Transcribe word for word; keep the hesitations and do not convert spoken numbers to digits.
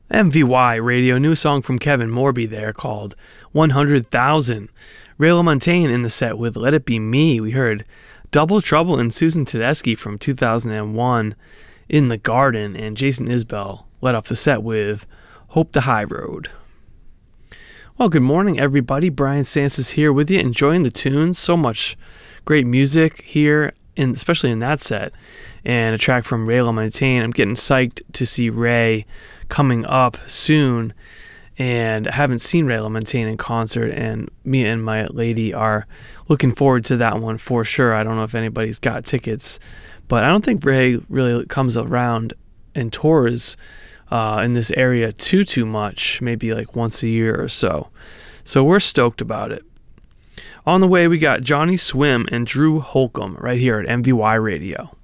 M V Y Radio, new song from Kevin Morby there called one hundred thousand. Ray LaMontagne in the set with Let It Be Me. We heard Double Trouble and Susan Tedeschi from two thousand one, In the Garden, and Jason Isbell led off the set with Hope the High Road. Well, good morning, everybody. Brian Sansis here with you, enjoying the tunes. So much great music here, in, especially in that set, and a track from Ray LaMontagne. I'm getting psyched to see Ray coming up soon, and I haven't seen Ray LaMontagne in concert, and me and my lady are looking forward to that one for sure. I don't know if anybody's got tickets, but I don't think Ray really comes around and tours uh, in this area too, too much, maybe like once a year or so. So we're stoked about it. On the way, we got Johnny Swim and Drew Holcomb right here at M V Y Radio.